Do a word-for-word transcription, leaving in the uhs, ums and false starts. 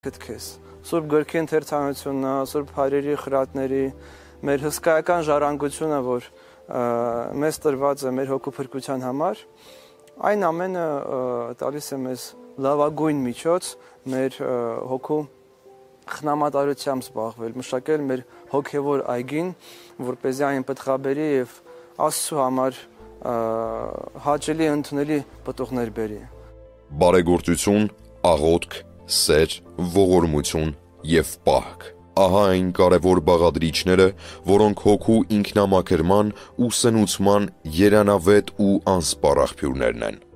Քեզ Սուրբ Գրքի ընթերցանությունը, Սուրբ Հայրերի խրատների, մեր հսկայական ժառանգությունը, որ մեզ տրված է մեր հոգու փրկության համար, այն ամենը տալիս է մեզ լավագույն միջոց մեր հոգու խնամատարությամբ զբաղվել, մշակել մեր հոգևոր այգին, որպեսզի այն պտղաբերի եւ Աստծո համար հաճելի ընդունելի պտուղներ բերի։ Բարեգործություն, աղոթք, սեր, ողորմություն և պահք։ Ահա այն կարևոր բաղադրիչները, որոնք հոգու ինքնամաքրման ու սնուցման երանավետ ու անսպառ աղբյուրներն են։